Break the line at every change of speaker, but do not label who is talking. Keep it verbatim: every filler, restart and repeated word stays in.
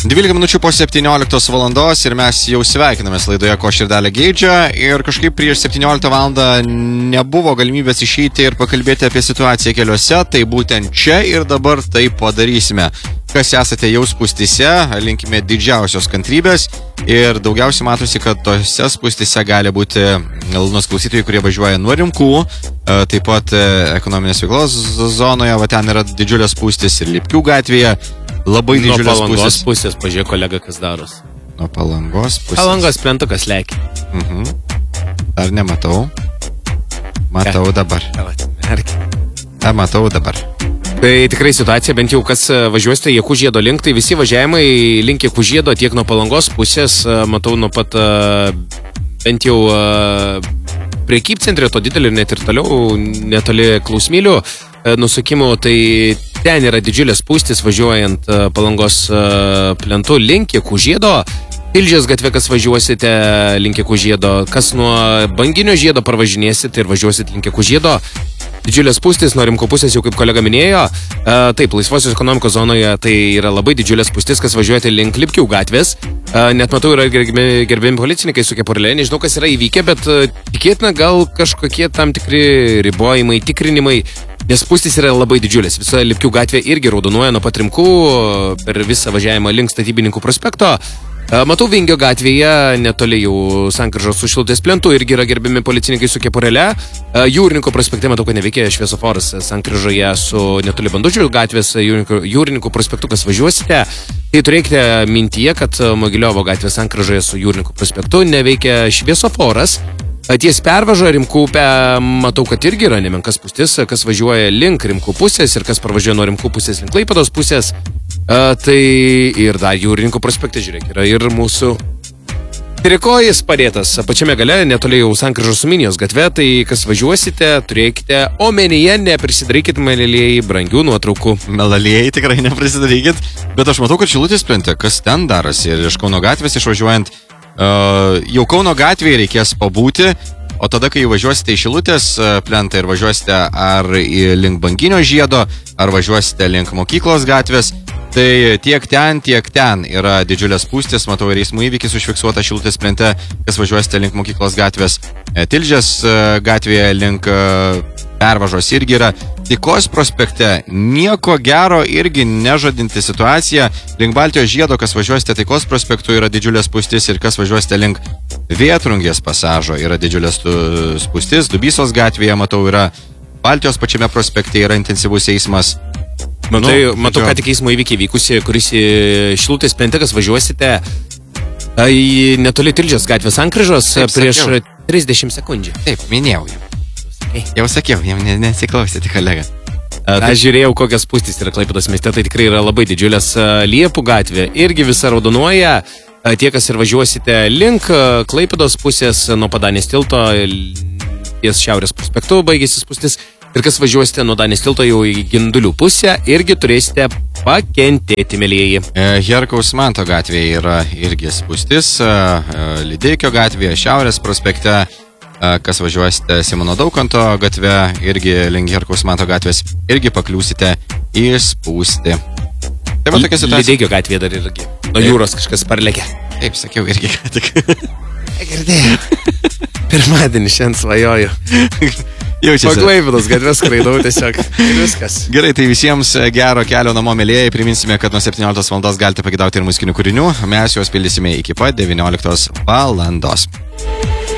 dvylika minučių po septynioliktos valandos ir mes jau sveikinamės laidoje Ko širdelė geidžia ir kažkaip prieš septynioliktą valandą nebuvo galimybės išeiti ir pakalbėti apie situaciją keliuose, tai būtent čia ir dabar tai padarysime. Kas esate jau spūstyse, linkime didžiausios kantrybės ir daugiausiai matosi, kad tose spūstyse gali būti malonūs klausytojai, kurie važiuoja nuo Rimkų, taip pat ekonominės veiklos zonoje, va ten yra didžiulės spūstys ir Lipkių gatvėje. Labai didžiulės
pusės. Nuo Palangos pusės,
pusės
pažiūrėk, kolega, kas daros.
Nuo Palangos pusės.
Palangos plentukas lekia.
Mhm. Ar nematau? Matau ja. dabar. Ar matau dabar.
Tai tikrai situacija, bent jau kas važiuosite Jekužiedo link, tai visi važiavimai link Jekužiedo tiek nuo Palangos pusės, matau nuo pat bent jau prekybcentrė, to didelį net ir toliau, netoli Klausmylių nusukimų, tai ten yra didžiulės spūstys važiuojant Palangos plentu link Jekužiedo. Tilžės gatvė, kas važiuosite link Jekužiedo, kas nuo Banginio žiedo parvažinėsite ir važiuosite link Jekužiedo. Didžiulės spūstys nuo Rimkų pusės, jau kaip kolega minėjo. Taip, laisvosios ekonomikos zonoje tai yra labai didžiulės spūstys, kas važiuojate link Lipkių gatvės. Net matau, yra gerbėjami, gerbėjami policininkai su kepurėlė, nežinau, kas yra įvykę, bet tikėtina gal kažkokie tam tikri ribojimai, tikrinimai. Nes spūstys yra labai didžiulės. Visa Lipkių gatvė irgi raudonuoja nuo pat Rimkų per visą važiavimą link Statybininkų prospekto. Matau Vingio gatvėje, netoli jau sankryžos su Šilutės plentu, irgi yra gerbiami policininkai su kepurėle. Jūrininkų prospekte matau, kad neveikia šviesoforas sankryžoje su netoli Bandučių gatvės Jūrininkų, Jūrininkų prospektu, kas važiuosite. Tai turėkite mintyje, kad Mogiliovo gatvės sankryžoje su Jūrininkų prospektu neveikia šviesoforas. Ties pervažą Rimkų upę matau, kad irgi yra nemenkas spūstis, kas važiuoja link Rimkų pusės ir kas parvažiuoja nuo Rimkų pusės link Klaipėdos pusės. A, tai ir dar Jūrininkų prospekte, žiūrėk, yra ir mūsų trikojas padėtas pačiame gale, netoli jau sankryžos su Minijos gatve, tai kas važiuosite, turėkite omenyje, neprisidarykit, melalieji, brangių nuotraukų.
Melalieji tikrai neprisidarykit, bet aš matau, kad Šilutės plente, kas ten darosi ir iš Kauno gatvės išvažiuojant, uh, jau Kauno gatvėje reikės pabūti. O tada, kai važiuosite į Šilutės plentą ir važiuosite ar link Banginio žiedo, ar važiuosite link Mokyklos gatvės, tai tiek ten, tiek ten yra didžiulės spūstys. Matau, ir eismų įvykis užfiksuota Šilutės plente, kas važiuosite link Mokyklos gatvės. Tilžės gatvėje link pervažos irgi yra. Taikos prospekte nieko gero irgi nežadinti situacija. Link Baltijos žiedo, kas važiuosite Taikos prospektu, yra didžiulės spūstys ir kas važiuosite link Vėtrungės pasažo, yra didžiulės spūstys. Dubysos gatvėje, matau, yra Baltijos pačiame prospekte, yra intensyvus eismas.
Matai, nu, matau, ką tik eismo įvykiai vykusi, kuris į Šilutės plente, kas važiuosite į netoli Tilžės gatvės sankryžos prieš sakiau. trisdešimt sekundžių.
Taip, minėjau jau. Jau sakiau, jau nesiklausėte, kolega.
Aš žiūrėjau, kokios spūstys yra Klaipėdos mieste, tai tikrai yra labai didžiulės. Liepų gatvė irgi visa raudonuoja. Tie, kas ir važiuosite link Klaipėdos pusės nuo Padanės tilto, ties Šiaurės prospektu baigėsi spūstis. Ir kas važiuosite nuo Danės tilto jau į Gindulių pusę, irgi turėsite pakentėti, mielieji.
Herkaus Manto gatvėje yra irgi spūstis, Lideikio gatvėje, Šiaurės prospekte, kas važiuosite Simono Daukanto gatvę, irgi link Herkaus Manto gatvės, irgi pakliūsite į spūstį. Tai va tokia situacija.
Lideikio gatvėje dar irgi. Nuo jūros kažkas parlekė.
Taip, sakiau, irgi ką tik.
Girdėjau. Pirmadienį šiandien svajoju.
Jaučiasi.
Paklaipidos gatvės skraidau tiesiog. Ir viskas.
Gerai, tai visiems gero kelio namo, mielieji. Priminsime, kad nuo septynioliktos valandos galite pagidauti ir muzikinių kūrinių. Mes juos pildysime iki pat devynioliktos valandos.